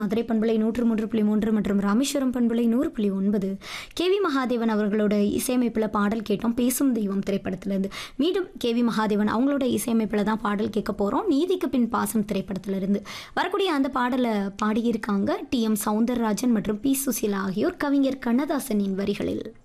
மதுரை பண்பலை 103.3 மற்றும் ராமேஸ்வரம் பண்பலை 100.9. கேவி மகாதேவன் அவர்களோட இசையமைப்பில் பாடல் கேட்டோம். பேசும் தெய்வம் திரைப்படத்திலிருந்து. மீண்டும் கேவி மகாதேவன் அவங்களோட இசையமைப்பில் தான் பாடல் கேட்க போகிறோம். நீதிக்கு பின் பாசம் திரைப்படத்திலிருந்து வரக்கூடிய அந்த பாடலை பாடியிருக்காங்க டி.எம். சௌந்தரராஜன் மற்றும் பி. சுசீலா ஆகியோர் கவிஞர் கண்ணதாசனின் வரிகளில்.